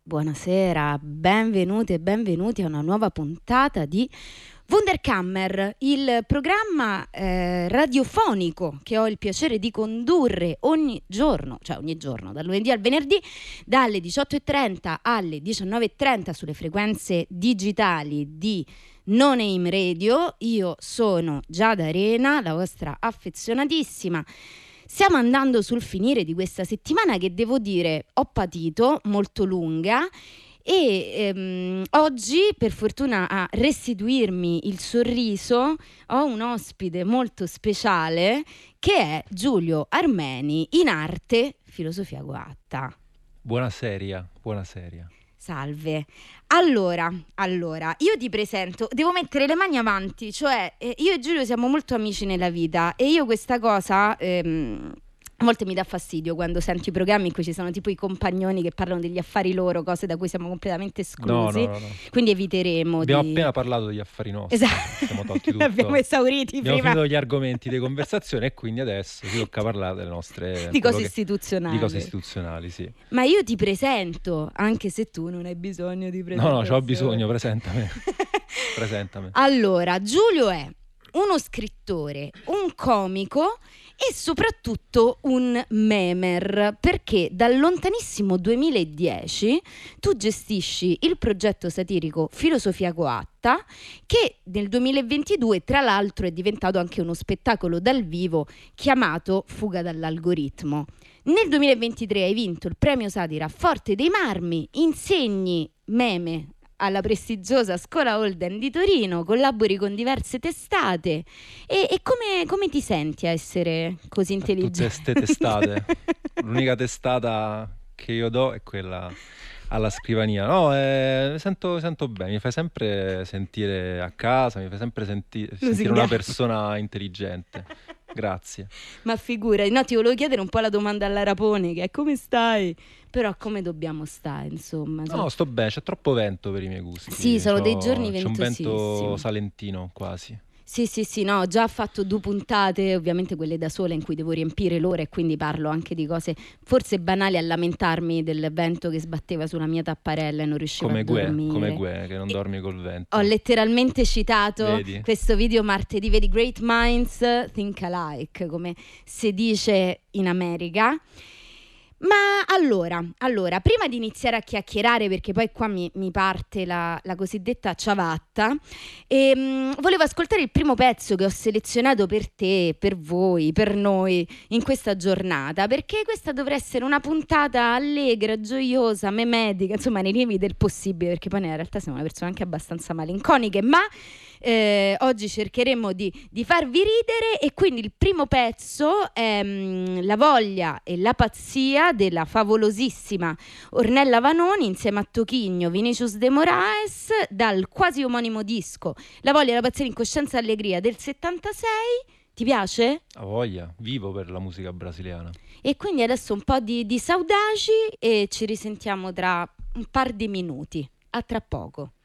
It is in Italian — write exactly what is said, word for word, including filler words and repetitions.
buonasera, benvenute e benvenuti a una nuova puntata di Wunderkammer, il programma eh, radiofonico che ho il piacere di condurre ogni giorno, cioè ogni giorno, dal lunedì al venerdì, dalle diciotto e trenta alle diciannove e trenta sulle frequenze digitali di No Name Radio. Io sono Giada Arena, la vostra affezionatissima. Stiamo andando sul finire di questa settimana che devo dire ho patito, molto lunga. E ehm, oggi, per fortuna, a restituirmi il sorriso ho un ospite molto speciale che è Giulio Armeni, in arte filosofia coatta. Buonasera, buonasera. Salve. Allora, allora, io ti presento, devo mettere le mani avanti, cioè eh, io e Giulio siamo molto amici nella vita e io questa cosa ehm, a volte mi dà fastidio quando sento i programmi in cui ci sono tipo i compagnoni che parlano degli affari loro, cose da cui siamo completamente esclusi. No, no, no, no. Quindi eviteremo Abbiamo di... appena parlato degli affari nostri. Esatto. Siamo tolti tutto. Abbiamo esauriti Abbiamo prima. finito gli argomenti di conversazione e quindi adesso ci tocca parlare delle nostre... di cose che- istituzionali. Di cose istituzionali, sì. Ma io ti presento, anche se tu non hai bisogno di No, presentazione. no, c'ho bisogno, presentami. Presentami. Allora, Giulio è uno scrittore, un comico e soprattutto un memer, perché dal lontanissimo duemiladieci tu gestisci il progetto satirico Filosofia Coatta, che nel duemilaventidue tra l'altro è diventato anche uno spettacolo dal vivo chiamato Fuga dall'algoritmo. Nel duemilaventitré hai vinto il premio satira Forte dei Marmi, insegni meme alla prestigiosa Scuola Holden di Torino, collabori con diverse testate. E, e come, come ti senti a essere così intelligente? Tutte ste testate. L'unica testata che io do è quella alla scrivania. No, eh, mi sento, mi sento bene, mi fai sempre sentire a casa, mi fai sempre senti- sentire una persona intelligente. Grazie. Ma figurati, no, ti volevo chiedere un po' la domanda alla Rapone, che è come stai? Però come dobbiamo stare, insomma? No, sto bene, c'è troppo vento per i miei gusti. Sì, sono C'ho- dei giorni C'è un ventosissimi. vento salentino quasi. Sì, sì, sì, no, ho già fatto due puntate, ovviamente quelle da sola in cui devo riempire l'ora e quindi parlo anche di cose forse banali, a lamentarmi del vento che sbatteva sulla mia tapparella e non riuscivo Come a Gue, dormire. come Gue, che non E- dormi col vento. Ho letteralmente citato Vedi? questo video martedì, vedi, Great Minds Think Alike, come si dice in America. Ma allora, allora, prima di iniziare a chiacchierare, perché poi qua mi, mi parte la, la cosiddetta ciabatta, ehm, volevo ascoltare il primo pezzo che ho selezionato per te, per voi, per noi in questa giornata, perché questa dovrà essere una puntata allegra, gioiosa, memetica, insomma nei limiti del possibile, perché poi in realtà siamo una persona anche abbastanza malinconiche, ma eh, oggi cercheremo di, di farvi ridere, e quindi il primo pezzo è mm, La voglia e la pazzia della favolosissima Ornella Vanoni insieme a Tochigno, Vinicius de Moraes, dal quasi omonimo disco La voglia e la pazzia, l'incoscienza e l'allegria del settantasei. Ti piace? A voglia, vivo per la musica brasiliana. E quindi adesso un po' di, di saudagi e ci risentiamo tra un par di minuti. A tra poco.